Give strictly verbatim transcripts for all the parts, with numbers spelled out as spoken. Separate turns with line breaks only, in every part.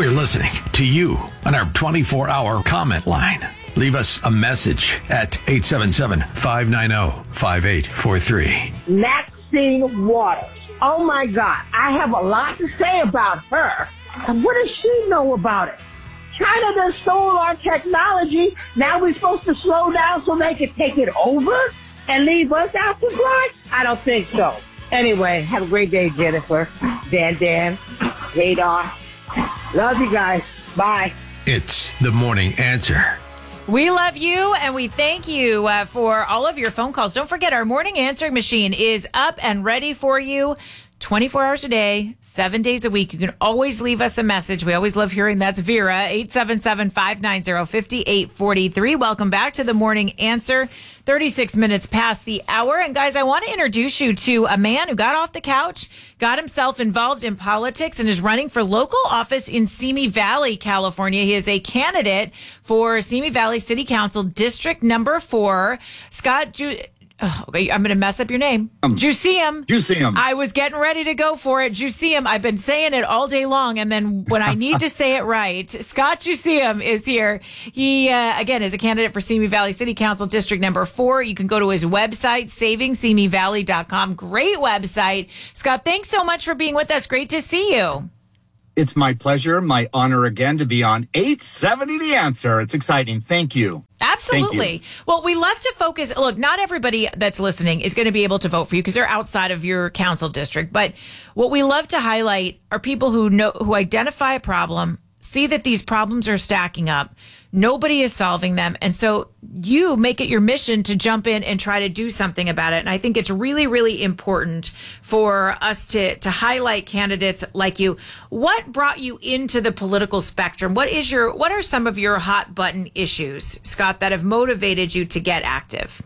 We're listening to you on our twenty-four hour comment line. Leave us a message at eight seven seven, five nine zero, five eight four three.
Maxine Waters. Oh, my God. I have a lot to say about her. And what does she know about it? China done stole our technology. Now we're supposed to slow down so they can take it over and leave us out to dry? I don't think so. Anyway, have a great day, Jennifer, Dan Dan, Hadar. Love you guys. Bye.
It's The Morning Answer.
We love you, and we thank you uh, for all of your phone calls. Don't forget, our morning answering machine is up and ready for you twenty-four hours a day, seven days a week. You can always leave us a message. We always love hearing that's Vera, eight seven seven, five nine zero, five eight four three. Welcome back to The Morning Answer, thirty-six minutes past the hour. And guys, I want to introduce you to a man who got off the couch, got himself involved in politics, and is running for local office in Simi Valley, California. He is a candidate for Simi Valley City Council District Number Four. Scott Ju- Oh, okay, I'm going to mess up your name. Um, Jusium.
Jusium.
I was getting ready to go for it. Jusium. I've been saying it all day long, and then when I need to say it right, Scott Jusium is here. He, uh, again, is a candidate for Simi Valley City Council District Number Four. You can go to his website, saving simi valley dot com. Great website. Scott, thanks so much for being with us. Great to see you.
It's my pleasure, my honor again to be on eight seventy The Answer. It's exciting. Thank you.
Absolutely.
Thank you.
Well, we love to focus. Look, not everybody that's listening is going to be able to vote for you because they're outside of your council district. But what we love to highlight are people who know, who identify a problem, see that these problems are stacking up. Nobody is solving them. And so you make it your mission to jump in and try to do something about it. And I think it's really, really important for us to, to highlight candidates like you. What brought you into the political spectrum? What is your, what are some of your hot button issues, Scott, that have motivated you to get active?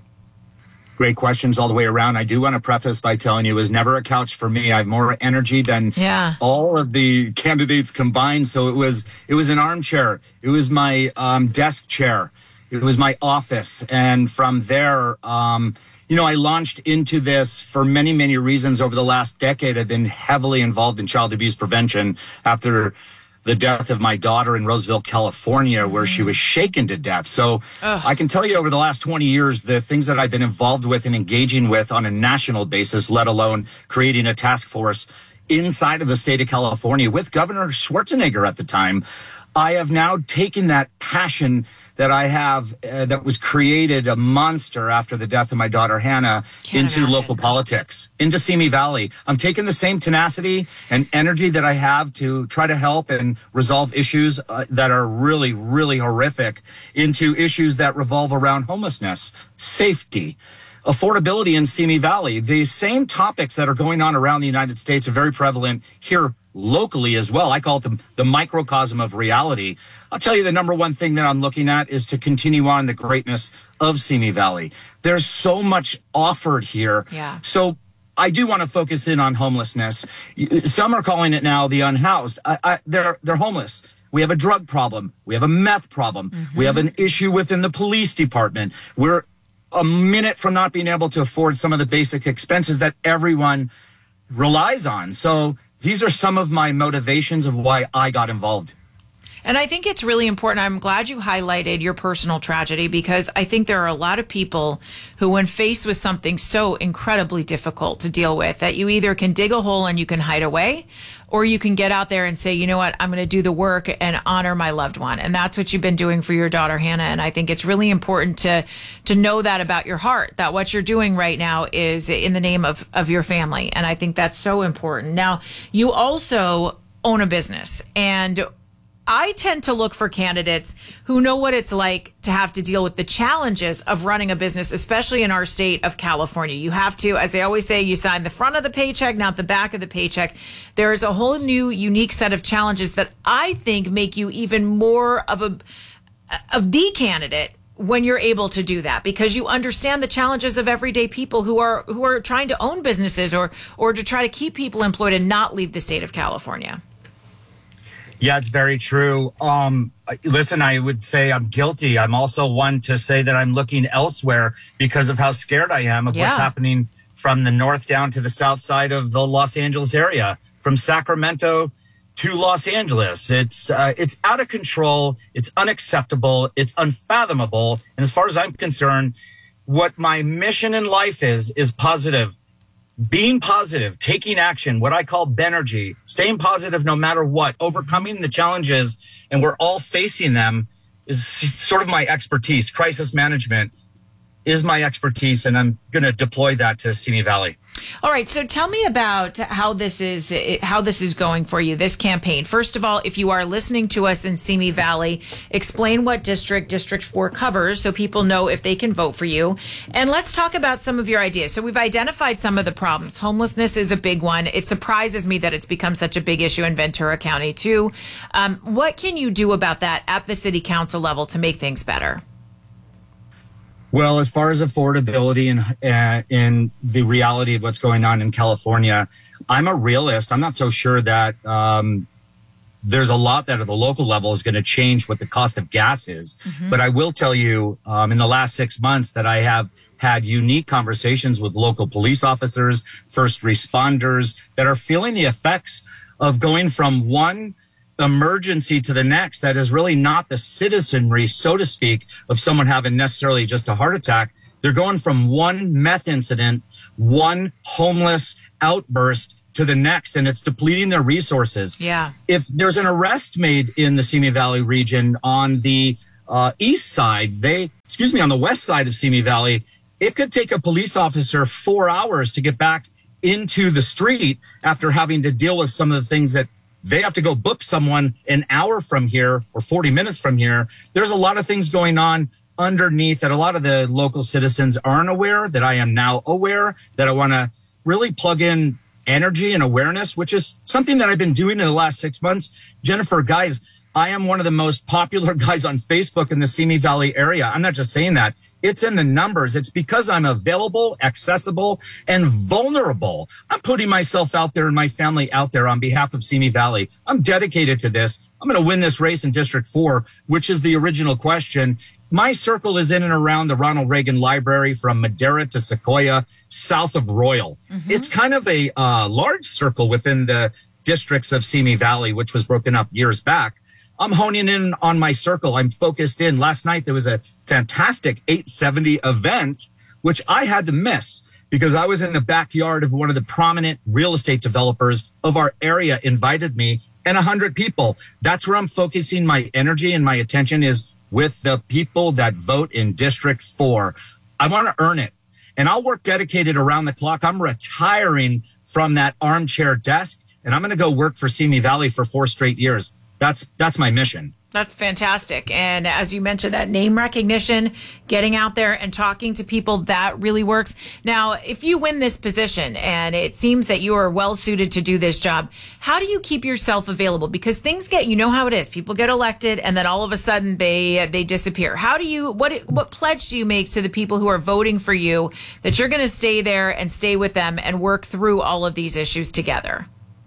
Great questions all the way around. I do want to preface by telling you it was never a couch for me. I have more energy than
yeah.
all of the candidates combined. So it was it was an armchair. It was my um, desk chair. It was my office. And from there, um, you know, I launched into this for many, many reasons. Over the last decade, I've been heavily involved in child abuse prevention after the death of my daughter in Roseville, California, where she was shaken to death. So Ugh. I can tell you over the last twenty years, the things that I've been involved with and engaging with on a national basis, let alone creating a task force inside of the state of California with Governor Schwarzenegger at the time, I have now taken that passion that I have uh, that was created a monster after the death of my daughter, Hannah,
Can't
into
imagine.
local politics, into Simi Valley. I'm taking the same tenacity and energy that I have to try to help and resolve issues uh, that are really, really horrific into issues that revolve around homelessness, safety, affordability in Simi Valley. The same topics that are going on around the United States are very prevalent here locally as well. I call it the, the microcosm of reality. I'll tell you the number one thing that I'm looking at is to continue on the greatness of Simi Valley. There's so much offered here.
Yeah.
So I do want to focus in on homelessness. Some are calling it now the unhoused. I, I, they're, they're homeless. We have a drug problem. We have a meth problem. Mm-hmm. We have an issue within the police department. We're a minute from not being able to afford some of the basic expenses that everyone relies on. So these are some of my motivations of why I got involved.
And I think it's really important. I'm glad you highlighted your personal tragedy because I think there are a lot of people who, when faced with something so incredibly difficult to deal with, that you either can dig a hole and you can hide away, or you can get out there and say, you know what, I'm going to do the work and honor my loved one. And that's what you've been doing for your daughter, Hannah. And I think it's really important to to know that about your heart, that what you're doing right now is in the name of, of your family. And I think that's so important. Now, you also own a business, and I tend to look for candidates who know what it's like to have to deal with the challenges of running a business, especially in our state of California. You have to, as they always say, you sign the front of the paycheck, not the back of the paycheck. There is a whole new, unique set of challenges that I think make you even more of a of the candidate when you're able to do that, because you understand the challenges of everyday people who are who are trying to own businesses or or to try to keep people employed and not leave the state of California.
Yeah, it's very true. Um, listen, I would say I'm guilty. I'm also one to say that I'm looking elsewhere because of how scared I am of
Yeah.
what's happening from the north down to the south side of the Los Angeles area, from Sacramento to Los Angeles. It's uh, it's out of control. It's unacceptable. It's unfathomable. And as far as I'm concerned, what my mission in life is, is positive. Being positive, taking action, what I call Benergy, staying positive no matter what, overcoming the challenges, and we're all facing them, is sort of my expertise. Crisis management is my expertise, and I'm going to deploy that to Simi Valley.
All right. So tell me about how this is how this is going for you, this campaign. First of all, if you are listening to us in Simi Valley, explain what district District four covers so people know if they can vote for you. And let's talk about some of your ideas. So we've identified some of the problems. Homelessness is a big one. It surprises me that it's become such a big issue in Ventura County, too. Um, what can you do about that at the city council level to make things better?
Well, as far as affordability and uh, and the reality of what's going on in California, I'm a realist. I'm not so sure that um, there's a lot that at the local level is going to change what the cost of gas is. Mm-hmm. But I will tell you um, in the last six months that I have had unique conversations with local police officers, first responders that are feeling the effects of going from one emergency to the next that is really not the citizenry, so to speak, of someone having necessarily just a heart attack. They're going from one meth incident, one homeless outburst to the next, and it's depleting their resources.
Yeah.
If there's an arrest made in the Simi Valley region on the uh, east side, they, excuse me, on the west side of Simi Valley, it could take a police officer four hours to get back into the street after having to deal with some of the things that they have to go book someone an hour from here or forty minutes from here. There's a lot of things going on underneath that a lot of the local citizens aren't aware, that I am now aware, that I want to really plug in energy and awareness, which is something that I've been doing in the last six months. Jennifer, guys, I am one of the most popular guys on Facebook in the Simi Valley area. I'm not just saying that. It's in the numbers. It's because I'm available, accessible, and vulnerable. I'm putting myself out there and my family out there on behalf of Simi Valley. I'm dedicated to this. I'm going to win this race in District four, which is the original question. My circle is in and around the Ronald Reagan Library from Madera to Sequoia, south of Royal. Mm-hmm. It's kind of a uh, large circle within the districts of Simi Valley, which was broken up years back. I'm honing in on my circle. I'm focused in. Last night, there was a fantastic eight seventy event, which I had to miss because I was in the backyard of one of the prominent real estate developers of our area invited me, and one hundred people. That's where I'm focusing my energy and my attention is with the people that vote in District four. I want to earn it, and I'll work dedicated around the clock. I'm retiring from that armchair desk, and I'm going to go work for Simi Valley for four straight years. That's that's my mission.
That's fantastic. And as you mentioned, that name recognition, getting out there and talking to people, that really works. Now, if you win this position and it seems that you are well suited to do this job, how do you keep yourself available? Because things get, you know how it is. People get elected and then all of a sudden they they disappear. How do you, what what pledge do you make to the people who are voting for you that you're going to stay there and stay with them and work through all of these issues together?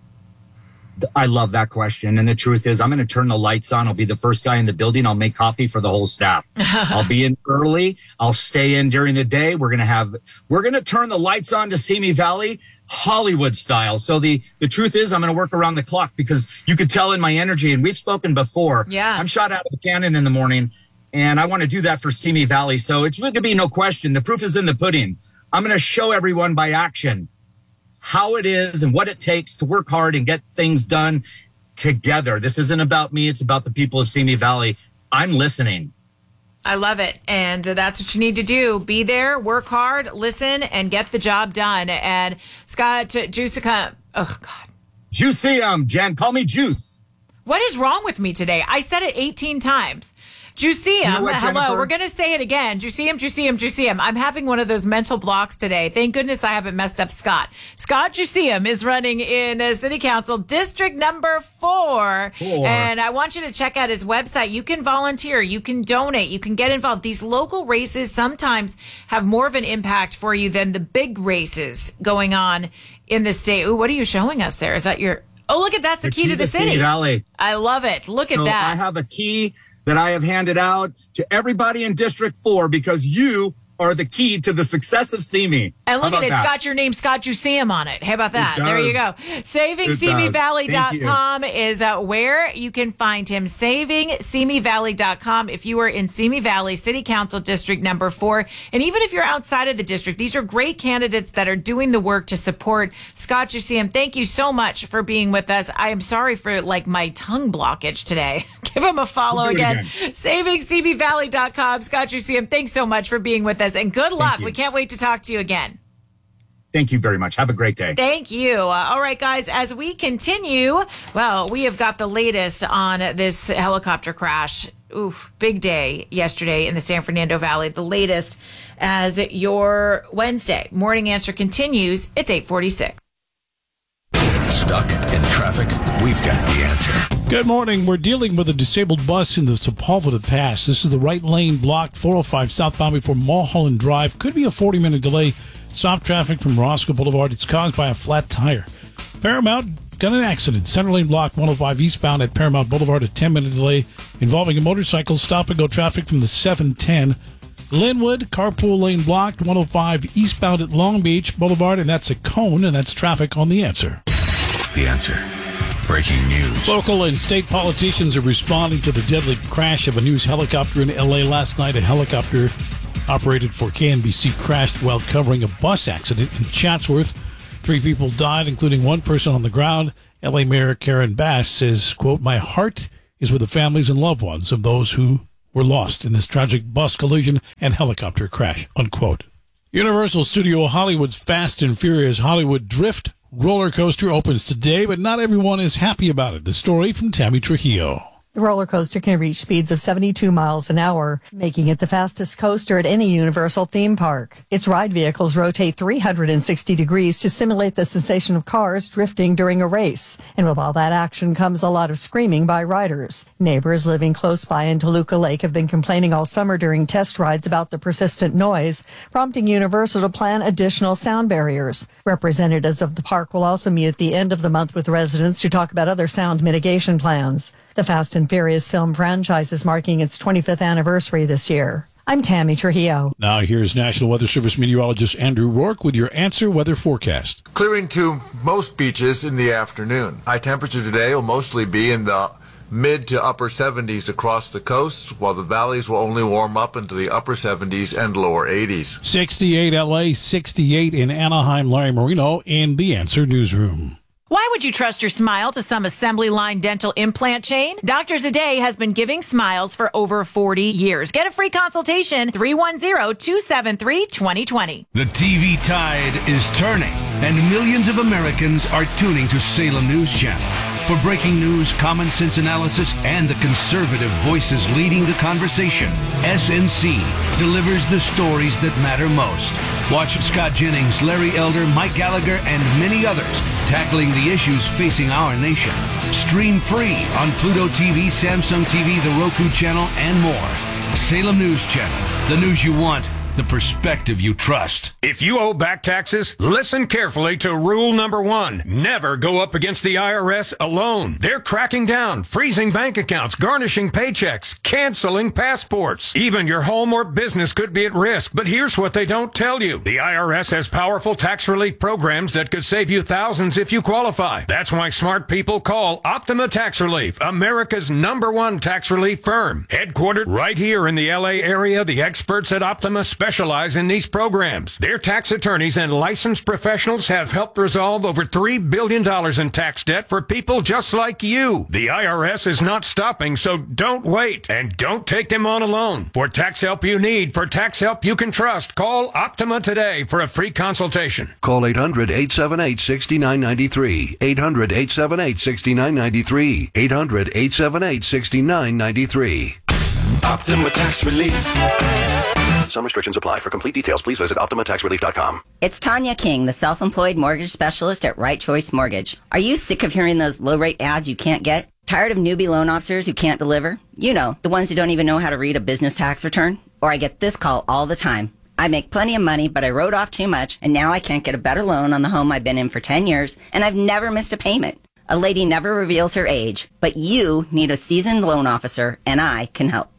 I love that question. And the truth is, I'm going to turn the lights on. I'll be the first guy in the building. I'll make coffee for the whole staff. I'll be in early. I'll stay in during the day. We're going to have, we're going to turn the lights on to Simi Valley, Hollywood style. So the, the truth is, I'm going to work around the clock because you could tell in my energy, and we've spoken before.
Yeah.
I'm shot out of a cannon in the morning, and I want to do that for Simi Valley. So it's going to be no question. The proof is in the pudding. I'm going to show everyone by action how it is and what it takes to work hard and get things done together. This isn't about me. It's about the people of Simi Valley. I'm listening.
I love it. And that's what you need to do. Be there, work hard, listen, and get the job done. And Scott Giuseum, oh, God.
Giuseum, Jen. Call me Juice.
What is wrong with me today? I said it eighteen times. Giuseum, you know what, hello. We're going to say it again. Giuseum, Giuseum, Giuseum. I'm having one of those mental blocks today. Thank goodness I haven't messed up Scott. Scott Giuseum is running in uh, City Council District Number Four. Four. And I want you to check out his website. You can volunteer. You can donate. You can get involved. These local races sometimes have more of an impact for you than the big races going on in the state. Ooh, what are you showing us there? Is that your... Oh, look at that's the, the key, key to the city. Simi Valley. I love it. Look at
so
that.
I have a key that I have handed out to everybody in District four because you are the key to the success of SeeMe.
And look at it,
that?
it's got your name, Scott Juseum, on it. How about that? There you go. saving simi valley dot com is uh, where you can find him. saving simi valley dot com. If you are in Simi Valley City Council District number four, and even if you're outside of the district, these are great candidates that are doing the work to support Scott Juseum. Thank you so much for being with us. I am sorry for like my tongue blockage today. Give him a follow we'll again. again. saving simi valley dot com. Scott Juseum, thanks so much for being with us, and good luck. We can't wait to talk to you again.
Thank you very much. Have a great day.
Thank you. Uh, all right, guys, as we continue, well, we have got the latest on this helicopter crash. Oof, big day yesterday in the San Fernando Valley. The latest as your Wednesday Morning Answer continues. It's eight forty-six.
Stuck in traffic? We've got the answer.
Good morning. We're dealing with a disabled bus in the Sepulveda Pass. This is the right lane blocked, four oh five southbound before Mulholland Drive. Could be a forty-minute delay. Stop traffic from Roscoe Boulevard. It's caused by a flat tire. Paramount got an accident. Center lane blocked, one oh five eastbound at Paramount Boulevard. A ten-minute delay involving a motorcycle. Stop-and-go traffic from the seven ten. Linwood, carpool lane blocked, one oh five eastbound at Long Beach Boulevard, and that's a cone, and that's traffic on The Answer.
The Answer. Breaking news.
Local and state politicians are responding to the deadly crash of a news helicopter in L A last night. A helicopter operated for K N B C crashed while covering a bus accident in Chatsworth. Three people died, including one person on the ground. L A Mayor Karen Bass says, quote, "My heart is with the families and loved ones of those who were lost in this tragic bus collision and helicopter crash," unquote. Universal Studio Hollywood's Fast and Furious Hollywood Drift roller coaster opens today, but not everyone is happy about it. The story from Tammy Trujillo.
The roller coaster can reach speeds of seventy-two miles an hour, making it the fastest coaster at any Universal theme park. Its ride vehicles rotate three hundred sixty degrees to simulate the sensation of cars drifting during a race. And with all that action comes a lot of screaming by riders. Neighbors living close by in Toluca Lake have been complaining all summer during test rides about the persistent noise, prompting Universal to plan additional sound barriers. Representatives of the park will also meet at the end of the month with residents to talk about other sound mitigation plans. The Fast and Furious film franchise is marking its twenty-fifth anniversary this year. I'm Tammy Trujillo.
Now here's National Weather Service meteorologist Andrew Rourke with your Answer weather forecast.
Clearing to most beaches in the afternoon. High temperature today will mostly be in the mid to upper seventies across the coast, while the valleys will only warm up into the upper seventies and lower eighties.
sixty-eight L A, sixty-eight in Anaheim. Larry Marino in the Answer Newsroom.
Why would you trust your smile to some assembly line dental implant chain? Doctors A Day has been giving smiles for over forty years. Get a free consultation, three one zero, two seven three, two zero two zero.
The T V tide is turning, and millions of Americans are tuning to Salem News Channel. For breaking news, common sense analysis, and the conservative voices leading the conversation, S N C delivers the stories that matter most. Watch Scott Jennings, Larry Elder, Mike Gallagher, and many others tackling the issues facing our nation. Stream free on Pluto T V, Samsung T V, the Roku channel, and more. Salem News Channel, the news you want, the perspective you trust.
If you owe back taxes, listen carefully to rule number one. Never go up against the I R S alone. They're cracking down, freezing bank accounts, garnishing paychecks, canceling passports. Even your home or business could be at risk. But here's what they don't tell you. The I R S has powerful tax relief programs that could save you thousands if you qualify. That's why smart people call Optima Tax Relief, America's number one tax relief firm. Headquartered right here in the L A area, the experts at Optima specialize in these programs. Their tax attorneys and licensed professionals have helped resolve over three billion dollars in tax debt for people just like you. The I R S is not stopping, so don't wait. And don't take them on alone. For tax help you need, for tax help you can trust, call Optima today for a free consultation.
Call eight hundred, eight seven eight, six nine nine three. eight hundred, eight seven eight, six nine nine three. eight hundred, eight seven eight, six nine nine three.
Optima Tax Relief.
Some restrictions apply. For complete details, please visit Optima Tax Relief dot com.
It's Tanya King, the self-employed mortgage specialist at Right Choice Mortgage. Are you sick of hearing those low-rate ads you can't get? Tired of newbie loan officers who can't deliver? You know, the ones who don't even know how to read a business tax return? Or I get this call all the time. I make plenty of money, but I wrote off too much, and now I can't get a better loan on the home I've been in for ten years, and I've never missed a payment. A lady never reveals her age, but you need a seasoned loan officer, and I can help.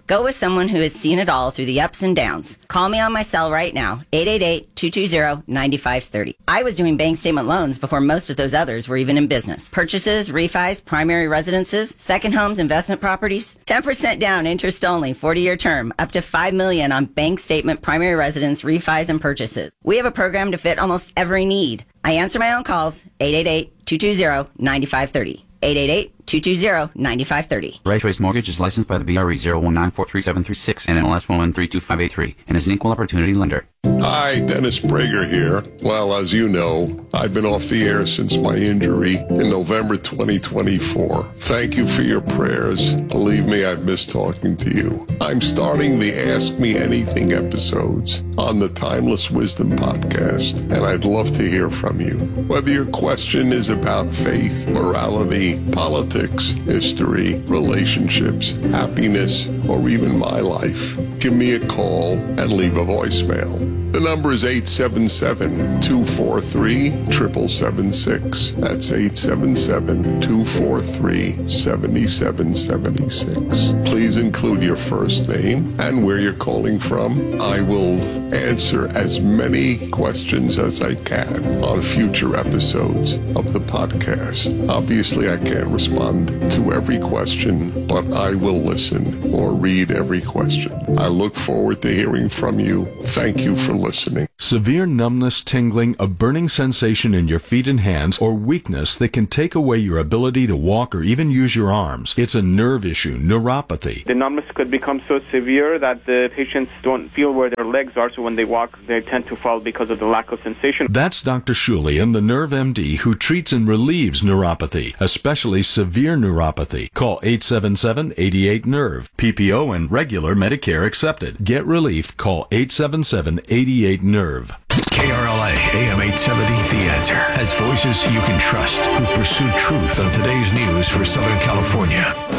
Go with someone who has seen it all through the ups and downs. Call me on my cell right now, eight eight eight, two two zero, nine five three zero. I was doing bank statement loans before most of those others were even in business. Purchases, refis, primary residences, second homes, investment properties. ten percent down, interest only, forty-year term, up to five million dollars on bank statement, primary residence, refis, and purchases. We have a program to fit almost every need. I answer my own calls, eight eight eight, two two zero, nine five three zero. eight eight eight, two two zero, nine five three zero.
Right Choice Mortgage is licensed by the B R E zero one nine four three seven three six and N M L S one one three two five eight three and is an equal opportunity lender.
Hi, Dennis Prager here. Well, as you know, I've been off the air since my injury in November twenty twenty-four. Thank you for your prayers. Believe me, I've missed talking to you. I'm starting the Ask Me Anything episodes on the Timeless Wisdom podcast, and I'd love to hear from you. Whether your question is about faith, morality, politics, history, relationships, happiness, or even my life, give me a call and leave a voicemail. The number is eight seven seven, two four three, seven seven seven six. That's eight seven seven, two four three, seven seven seven six. Please include your first name and where you're calling from. I will answer as many questions as I can on future episodes of the podcast. Obviously, I can't respond to every question, but I will listen or read every question. I look forward to hearing from you. Thank you for listening.
Severe numbness, tingling, a burning sensation in your feet and hands, or weakness that can take away your ability to walk or even use your arms. It's a nerve issue, neuropathy.
The numbness could become so severe that the patients don't feel where their legs are, so when they walk, they tend to fall because of the lack of sensation.
That's Doctor Shulian, the Nerve M D, who treats and relieves neuropathy, especially severe neuropathy. Call eight seven seven, eight eight, nerve. P P O and regular Medicare accepted. Get relief. Call eight seven seven, eight eight, nerve.
K R L A, A M eight seventy, The Answer, has voices you can trust who pursue truth on today's news for Southern California.